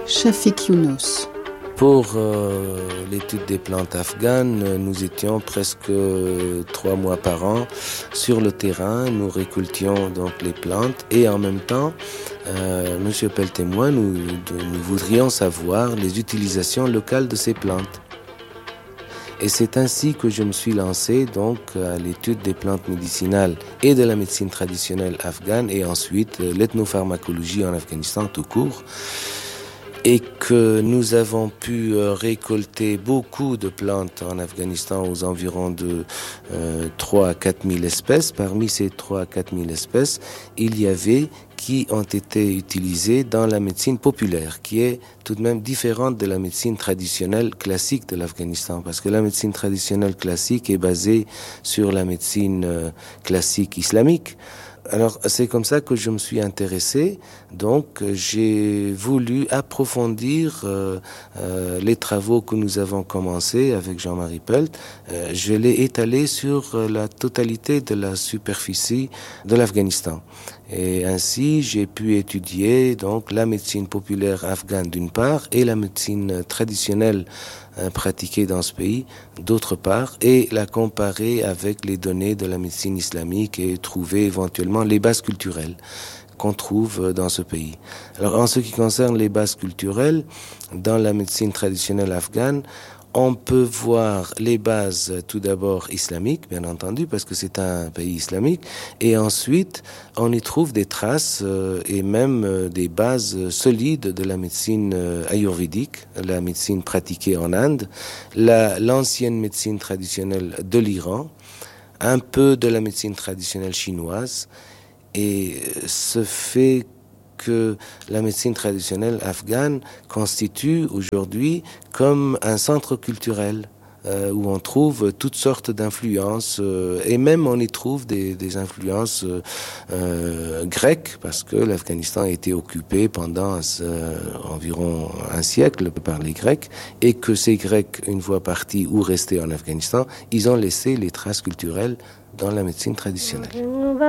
Shafik Younous. Pour l'étude des plantes afghanes, nous étions presque 3 mois par an sur le terrain. Nous récoltions donc les plantes et en même temps, Monsieur Pelt et moi, nous voudrions savoir les utilisations locales de ces plantes. Et c'est ainsi que je me suis lancé donc à l'étude des plantes médicinales et de la médecine traditionnelle afghane et ensuite l'ethnopharmacologie en Afghanistan tout court. Et que nous avons pu récolter beaucoup de plantes en Afghanistan aux environs de 3 à 4 000 espèces. Parmi ces 3 à 4 000 espèces, il y avait qui ont été utilisées dans la médecine populaire, qui est tout de même différente de la médecine traditionnelle classique de l'Afghanistan, parce que la médecine traditionnelle classique est basée sur la médecine classique islamique. Alors, c'est comme ça que je me suis intéressé. Donc, j'ai voulu approfondir les travaux que nous avons commencés avec Jean-Marie Pelt. Je l'ai étalé sur la totalité de la superficie de l'Afghanistan. Et ainsi, j'ai pu étudier donc la médecine populaire afghane d'une part et la médecine traditionnelle pratiquée dans ce pays d'autre part et la comparer avec les données de la médecine islamique et trouver éventuellement les bases culturelles qu'on trouve dans ce pays. Alors en ce qui concerne les bases culturelles, dans la médecine traditionnelle afghane, on peut voir les bases tout d'abord islamiques, bien entendu, parce que c'est un pays islamique, et ensuite on y trouve des traces et même des bases solides de la médecine ayurvédique, la médecine pratiquée en Inde, l'ancienne médecine traditionnelle de l'Iran, un peu de la médecine traditionnelle chinoise, et ce fait que la médecine traditionnelle afghane constitue aujourd'hui comme un centre culturel où on trouve toutes sortes d'influences et même on y trouve des influences grecques parce que l'Afghanistan a été occupé pendant environ un siècle par les Grecs et que ces Grecs, une fois partis ou restés en Afghanistan, ils ont laissé les traces culturelles dans la médecine traditionnelle.